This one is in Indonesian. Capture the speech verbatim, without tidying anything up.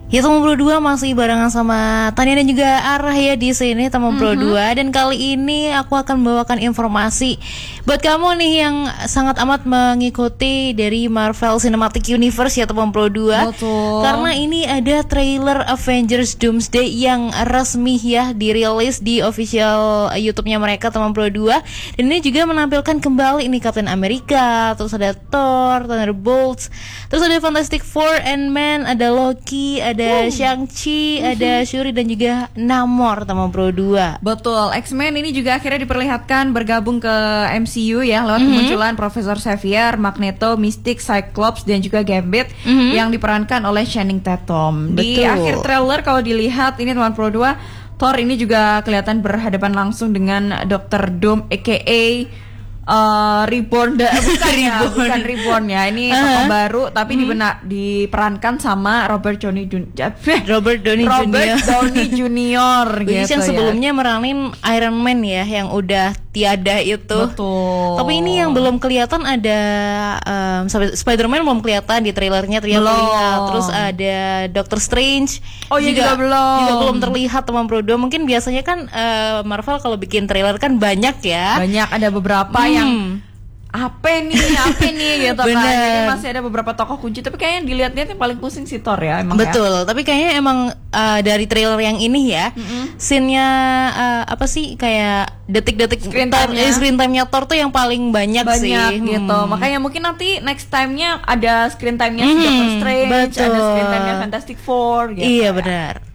Ya teman Pro dua masih barengan sama Tania dan juga Arah ya di sini teman Pro Mhm. dua, dan kali ini aku akan membawakan informasi buat kamu nih yang sangat amat mengikuti dari Marvel Cinematic Universe ya teman Pro dua. Betul. Karena ini ada trailer Avengers Doomsday yang resmi ya dirilis di official YouTube-nya mereka teman Pro dua, dan ini juga menampilkan kembali ini Captain America, terus ada Thor, Thunderbolts, terus ada Fantastic Four, Ant-Man, ada Loki, ada Ada Shang-Chi, ada Shuri dan juga Namor teman Pro dua. Betul, X-Men ini juga akhirnya diperlihatkan bergabung ke M C U ya lewat Mhm. kemunculan Profesor Xavier, Magneto, Mystic, Cyclops dan juga Gambit Mhm. yang diperankan oleh Channing Tatum. Di Betul. akhir trailer kalau dilihat ini teman Pro dua, Thor ini juga kelihatan berhadapan langsung dengan Doctor Doom aka Uh, Reborn, da- bukan ya, Reborn. bukan Reborn ya. Ini tokoh Uh-huh. baru tapi dibena- diperankan sama Robert Downey Junior Robert Downey Robert Junior Downey Junior Which is gitu yang ya. sebelumnya meranin Iron Man ya, yang udah tiada itu. Betul. Tapi ini yang belum kelihatan ada um, Sp- Spider-Man belum kelihatan di trailernya terlihat. Belum. terlihat. Terus ada Doctor Strange. Oh iya, juga belum. Juga belum terlihat teman Pro dua. Mungkin biasanya kan uh, Marvel kalau bikin trailer kan banyak ya. Banyak, ada beberapa Hmm. yang apa nih, apa nih gitu kan. Bener. Jadi masih ada beberapa tokoh kunci, tapi kayaknya dilihat-lihat yang paling pusing si Thor ya emang. Betul, tapi kayaknya emang uh, dari trailer yang ini ya, Mm-mm. scene-nya uh, apa sih kayak detik-detik Screen Thor- time-nya. eh, screen time-nya Thor tuh yang paling banyak, Ya. Banyak sih. gitu. Hmm. Makanya mungkin nanti next time-nya ada screen time-nya si Hmm, Doctor Strange, betul. ada screen time-nya Fantastic Four gitu. Iya ya. benar.